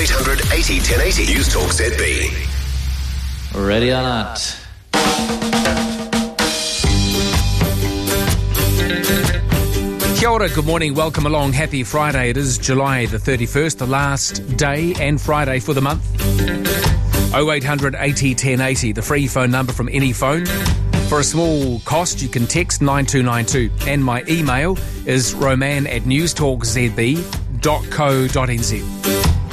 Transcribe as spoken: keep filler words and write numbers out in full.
eight hundred eighty ten eighty. News Talk Z B. Ready or not? Kia ora, good morning, welcome along, happy Friday. It is July the thirty-first, the last day and Friday for the month. oh eight hundred eighty ten eighty, the free phone number from any phone. For a small cost, you can text nine two nine two. And my email is roman at newstalkzb dot co dot n z.